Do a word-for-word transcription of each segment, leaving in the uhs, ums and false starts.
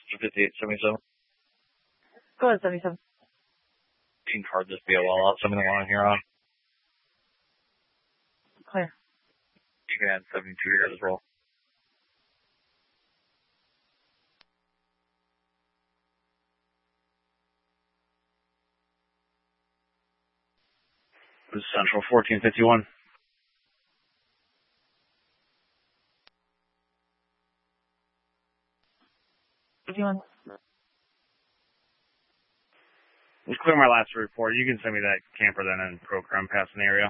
fifty-eight seventy-seven. Go ahead, seventy-seven. Can card this B O L out, something along here on. Clear. You can add seventy-two here as well. This is Central, fourteen fifty-one. fifty-one. Let's clear my last report. You can send me that camper then and program passing the area.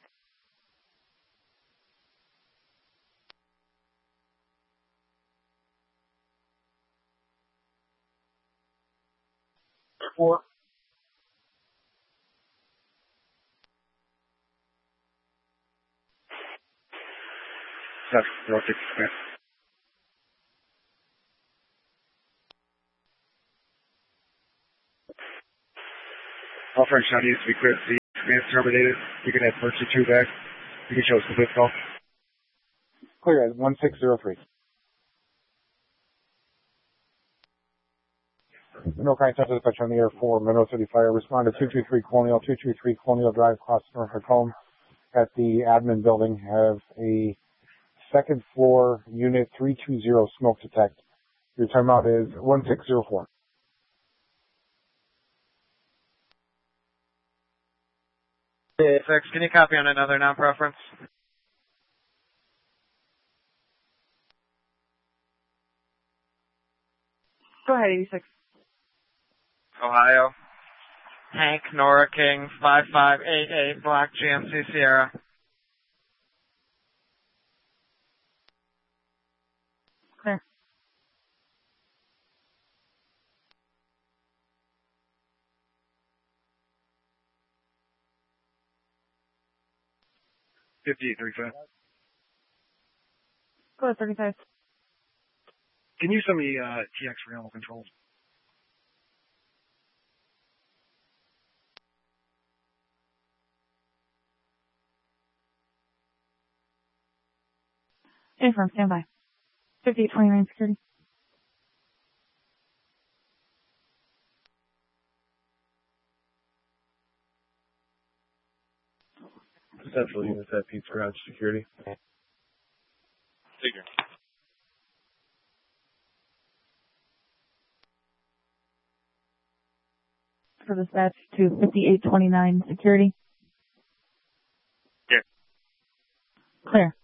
Four. That's four six six. All French now needs to be cleared. The command terminated. You can add thirty-two back. You can show us the blitz call. Clear at one six zero three. No kind of dispatch on the air for Monroe City Fire. Respond to two two three Colonial, two two three Colonial Drive, across Norfolk Home at the admin building. Have a second floor unit three two zero smoke detect. Your timeout is one six zero four. Six, can you copy on another non-preference? Go ahead, eighty-six. Ohio. Hank, Nora King, five five eight eight, Black G M C Sierra. Clear. fifty-eight thirty-five. Go ahead, thirty-five. Can you send me uh, T X for animal controls? Affirm, stand by. fifty-eight twenty-nine security. Central unit at Pete's Garage Security. Figure. For dispatch to fifty-eight twenty-nine security. Yeah. Clear.